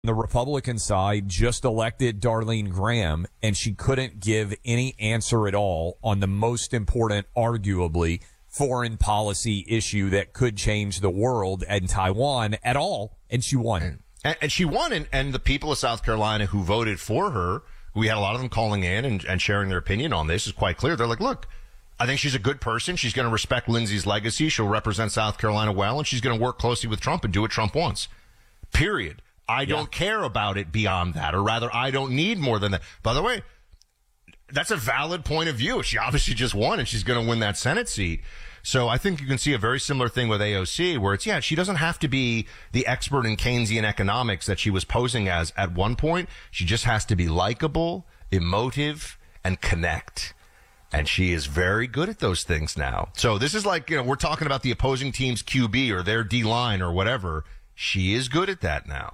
The Republican side just elected Darlene Graham, and she couldn't give any answer at all on the most important, arguably, foreign policy issue that could change the world and Taiwan at all, and she won. And she won, and the people of South Carolina who voted for her, we had a lot of them calling in and sharing their opinion on this, is quite clear. They're like, look, I think she's a good person. She's going to respect Lindsey's legacy. She'll represent South Carolina well, and she's going to work closely with Trump and do what Trump wants. Period. I don't care about it beyond that, or rather, I don't need more than that. By the way, that's a valid point of view. She obviously just won, and she's going to win that Senate seat. So I think you can see a very similar thing with AOC, where it's, she doesn't have to be the expert in Keynesian economics that she was posing as at one point. She just has to be likable, emotive, and connect. And she is very good at those things now. So this is like, we're talking about the opposing team's QB or their D-line or whatever. She is good at that now.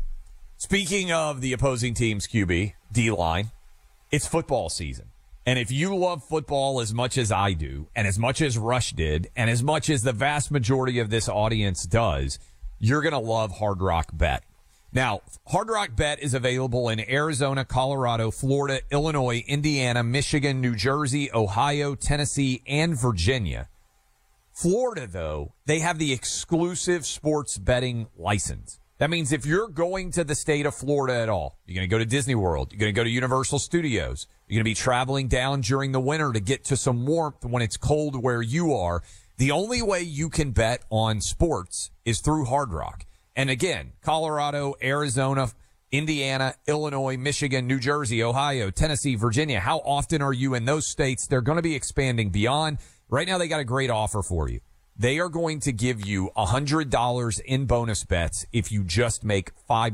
Speaking of the opposing team's QB, D-line, it's football season. And if you love football as much as I do, and as much as Rush did, and as much as the vast majority of this audience does, you're going to love Hard Rock Bet. Now, Hard Rock Bet is available in Arizona, Colorado, Florida, Illinois, Indiana, Michigan, New Jersey, Ohio, Tennessee, and Virginia. Florida, though, they have the exclusive sports betting license. That means if you're going to the state of Florida at all, you're going to go to Disney World, you're going to go to Universal Studios, you're going to be traveling down during the winter to get to some warmth when it's cold where you are, the only way you can bet on sports is through Hard Rock. And again, Colorado, Arizona, Indiana, Illinois, Michigan, New Jersey, Ohio, Tennessee, Virginia. How often are you in those states? They're going to be expanding beyond. Right now, they got a great offer for you. They are going to give you $100 in bonus bets if you just make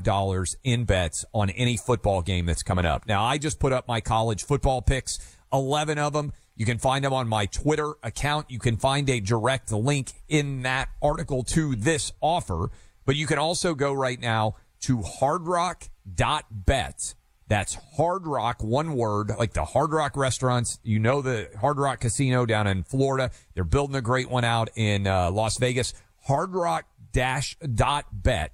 $5 in bets on any football game that's coming up. Now, I just put up my college football picks, 11 of them. You can find them on my Twitter account. You can find a direct link in that article to this offer. But you can also go right now to hardrock.bet. That's Hard Rock, one word, like the Hard Rock restaurants. You know the Hard Rock Casino down in Florida. They're building a great one out in Las Vegas. Hardrock-.bet.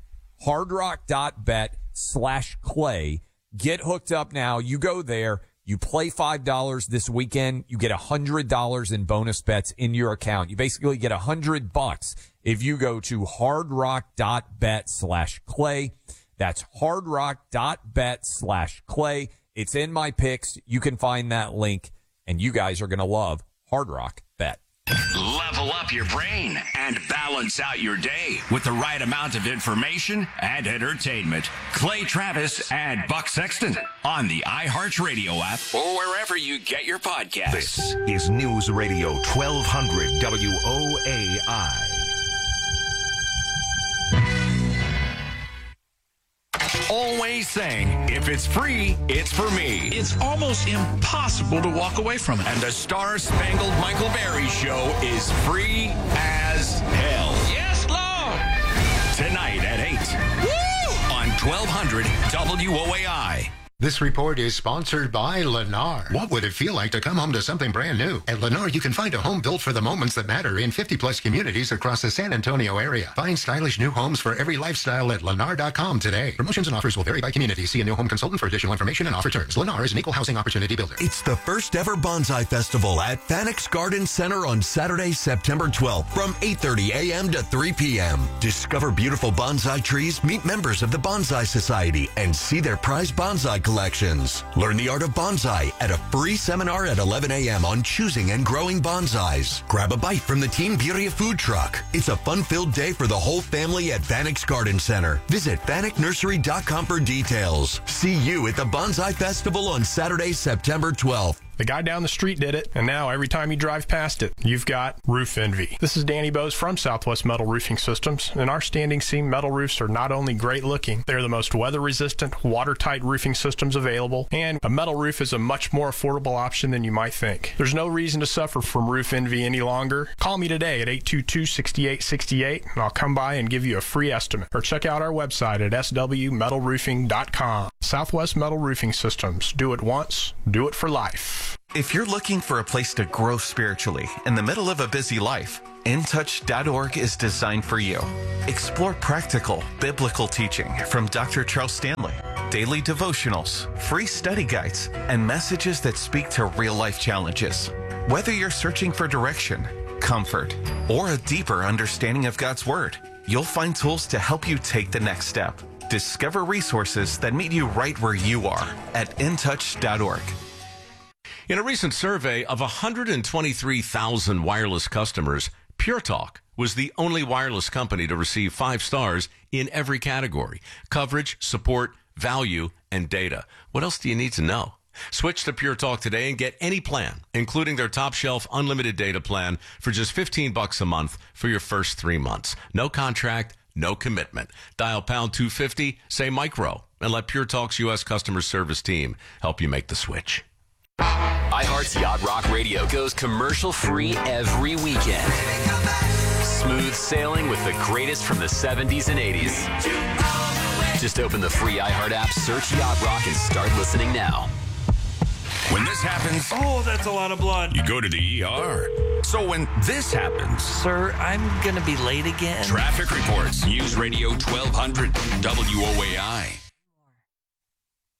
Hardrock.bet/Clay. Get hooked up now. You go there. You play $5 this weekend. You get $100 in bonus bets in your account. You basically get $100 if you go to hardrock.bet/Clay. That's hardrock.bet/Clay. It's in my picks. You can find that link, and you guys are going to love Hard Rock Bet. Level up your brain and balance out your day with the right amount of information and entertainment. Clay Travis and Buck Sexton on the iHeartRadio app or wherever you get your podcasts. This is News Radio 1200 WOAI. Always saying, if it's free, it's for me. It's almost impossible to walk away from it. And the Star-Spangled Michael Berry Show is free as hell. Yes, Lord! Tonight at 8. Woo! On 1200 WOAI. This report is sponsored by Lennar. What would it feel like to come home to something brand new? At Lennar, you can find a home built for the moments that matter in 50-plus communities across the San Antonio area. Find stylish new homes for every lifestyle at Lennar.com today. Promotions and offers will vary by community. See a new home consultant for additional information and offer terms. Lennar is an equal housing opportunity builder. It's the first ever Bonsai Festival at Fanix Garden Center on Saturday, September 12th from 8:30 a.m. to 3 p.m. Discover beautiful bonsai trees, meet members of the Bonsai Society, and see their prized bonsai collections. Learn the art of bonsai at a free seminar at 11 a.m. on choosing and growing bonsais. Grab a bite from the Team Birria food truck. It's a fun-filled day for the whole family at Fanix Garden Center. Visit FanicNursery.com for details. See you at the Bonsai Festival on Saturday, September 12th. The guy down the street did it, and now every time you drive past it, you've got roof envy. This is Danny Bose from Southwest Metal Roofing Systems, and our standing seam metal roofs are not only great looking, they're the most weather-resistant, watertight roofing systems available, and a metal roof is a much more affordable option than you might think. There's no reason to suffer from roof envy any longer. Call me today at 822-6868, and I'll come by and give you a free estimate. Or check out our website at swmetalroofing.com. Southwest Metal Roofing Systems. Do it once, do it for life. If you're looking for a place to grow spiritually in the middle of a busy life, InTouch.org is designed for you. Explore practical, biblical teaching from Dr. Charles Stanley, daily devotionals, free study guides, and messages that speak to real-life challenges. Whether you're searching for direction, comfort, or a deeper understanding of God's Word, you'll find tools to help you take the next step. Discover resources that meet you right where you are at InTouch.org. In a recent survey of 123,000 wireless customers, Pure Talk was the only wireless company to receive 5 stars in every category: coverage, support, value, and data. What else do you need to know? Switch to Pure Talk today and get any plan, including their top shelf unlimited data plan for just $15 a month for your first 3 months. No contract, no commitment. Dial pound 250, say micro, and let Pure Talk's U.S. customer service team help you make the switch. iHeart's Yacht Rock Radio goes commercial-free every weekend. Smooth sailing with the greatest from the 70s and 80s. Just open the free iHeart app, search Yacht Rock, and start listening now. When this happens, Oh, that's a lot of blood. you go to the ER. So when this happens, Sir, I'm going to be late again. Traffic reports. News Radio 1200 WOAI.